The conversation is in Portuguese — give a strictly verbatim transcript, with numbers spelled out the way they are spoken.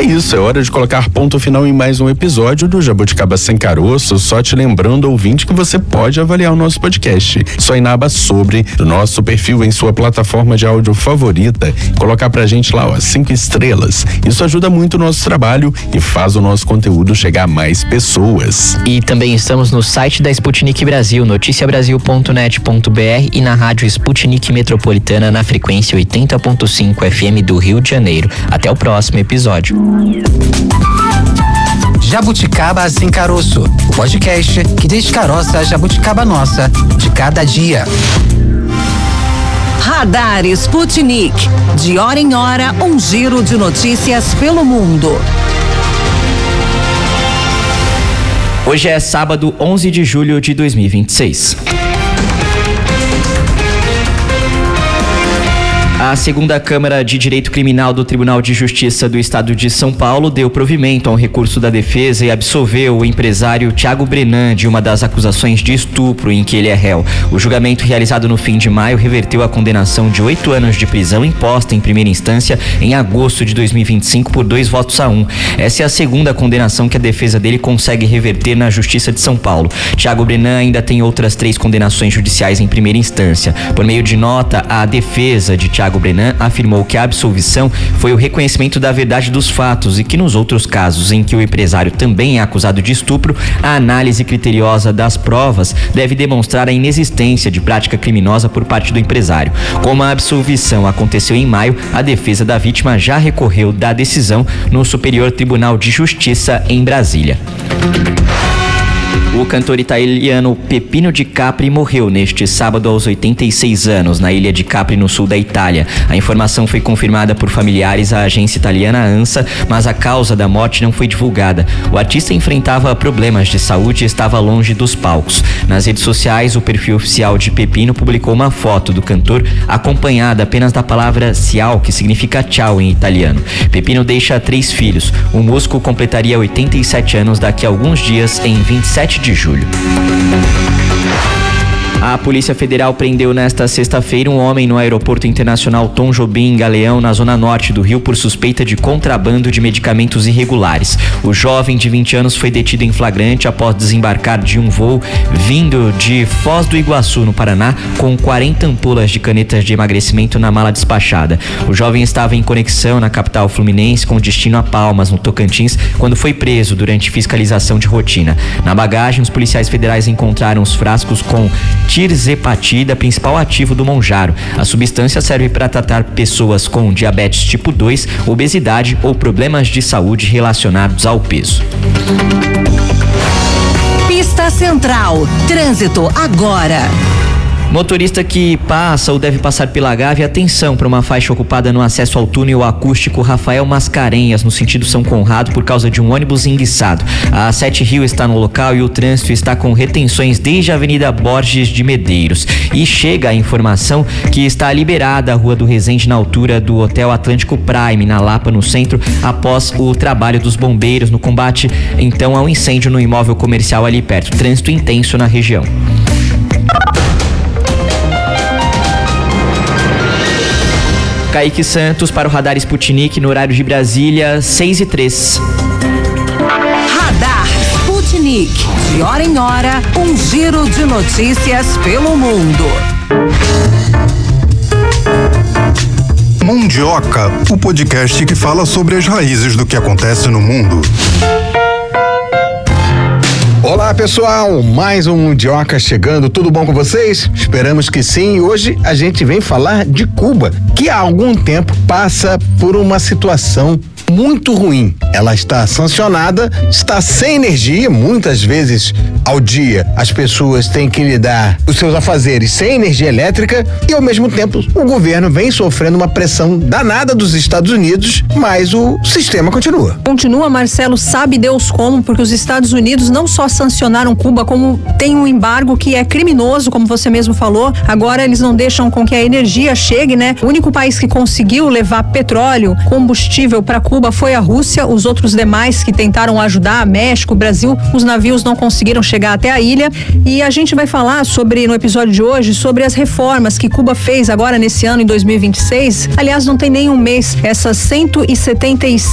isso, é hora de colocar ponto final em mais um episódio do Jabuticaba Sem Caroço. Só te lembrando, ouvinte, que você pode avaliar o nosso podcast. Só ir na aba sobre do nosso perfil em sua plataforma de áudio favorita e colocar pra gente lá, ó, cinco estrelas. Isso ajuda muito o nosso trabalho e faz o nosso conteúdo chegar a mais pessoas. E também estamos no site da Sputnik Brasil, noticia brasil ponto net ponto b r, e na rádio Sputnik Metropolitana na frequência oitenta ponto cinco F M do Rio de Janeiro. Até o próximo episódio. Jabuticaba Sem Caroço, o podcast que descaroça a jabuticaba nossa de cada dia. Radar Sputnik. De hora em hora, um giro de notícias pelo mundo. Hoje é sábado, onze de julho de dois mil e vinte e seis. A segunda Câmara de Direito Criminal do Tribunal de Justiça do Estado de São Paulo deu provimento a um recurso da defesa e absolveu o empresário Thiago Brenan de uma das acusações de estupro em que ele é réu. O julgamento realizado no fim de maio reverteu a condenação de oito anos de prisão imposta em primeira instância em agosto de dois mil e vinte e cinco por dois votos a um. Essa é a segunda condenação que a defesa dele consegue reverter na Justiça de São Paulo. Thiago Brenan ainda tem outras três condenações judiciais em primeira instância. Por meio de nota, a defesa de Thiago Brenan afirmou que a absolvição foi o reconhecimento da verdade dos fatos e que nos outros casos em que o empresário também é acusado de estupro, a análise criteriosa das provas deve demonstrar a inexistência de prática criminosa por parte do empresário. Como a absolvição aconteceu em maio, a defesa da vítima já recorreu da decisão no Superior Tribunal de Justiça em Brasília. O cantor italiano Peppino Di Capri morreu neste sábado aos oitenta e seis anos, na ilha de Capri, no sul da Itália. A informação foi confirmada por familiares à agência italiana ANSA, mas a causa da morte não foi divulgada. O artista enfrentava problemas de saúde e estava longe dos palcos. Nas redes sociais, o perfil oficial de Peppino publicou uma foto do cantor acompanhada apenas da palavra ciao, que significa tchau em italiano. Peppino deixa três filhos. O músico completaria oitenta e sete anos daqui a alguns dias, em vinte e sete de julho. A Polícia Federal prendeu nesta sexta-feira um homem no aeroporto internacional Tom Jobim, em Galeão, na zona norte do Rio, por suspeita de contrabando de medicamentos irregulares. O jovem de vinte anos foi detido em flagrante após desembarcar de um voo vindo de Foz do Iguaçu, no Paraná, com quarenta ampolas de canetas de emagrecimento na mala despachada. O jovem estava em conexão na capital fluminense com destino a Palmas, no Tocantins, quando foi preso durante fiscalização de rotina. Na bagagem, os policiais federais encontraram os frascos com tirzepatida, principal ativo do Monjaro. A substância serve para tratar pessoas com diabetes tipo dois, obesidade ou problemas de saúde relacionados ao peso. Pista Central. Trânsito agora. Motorista que passa ou deve passar pela Gávea, atenção para uma faixa ocupada no acesso ao túnel acústico Rafael Mascarenhas, no sentido São Conrado, por causa de um ônibus enguiçado. A Sete Rio está no local e o trânsito está com retenções desde a Avenida Borges de Medeiros. E chega a informação que está liberada a Rua do Resende na altura do Hotel Atlântico Prime, na Lapa, no centro, após o trabalho dos bombeiros no combate, então, ao incêndio no imóvel comercial ali perto. Trânsito intenso na região. Kaique Santos para o Radar Sputnik no horário de Brasília, seis e três. Radar Sputnik. De hora em hora, um giro de notícias pelo mundo. Mundioca, o podcast que fala sobre as raízes do que acontece no mundo. Olá pessoal, mais um Mundioca chegando, tudo bom com vocês? Esperamos que sim. Hoje a gente vem falar de Cuba, que há algum tempo passa por uma situação muito ruim. Ela está sancionada, está sem energia, muitas vezes ao dia as pessoas têm que lidar os seus afazeres sem energia elétrica e ao mesmo tempo o governo vem sofrendo uma pressão danada dos Estados Unidos, mas o sistema continua. Continua, Marcelo, sabe Deus como, porque os Estados Unidos não só sancionaram Cuba, como tem um embargo que é criminoso, como você mesmo falou. Agora eles não deixam com que a energia chegue, né? O único país que conseguiu levar petróleo, combustível para Cuba foi a Rússia. Os outros demais que tentaram ajudar, México, Brasil, os navios não conseguiram chegar até a ilha. E a gente vai falar sobre, no episódio de hoje, sobre as reformas que Cuba fez agora nesse ano, em dois mil e vinte e seis. Aliás, não tem nem um mês, essas cento e setenta e